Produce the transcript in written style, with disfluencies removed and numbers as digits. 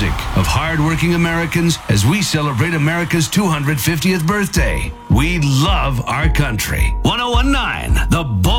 music of hardworking Americans as we celebrate America's 250th birthday. We love our country. 1019, The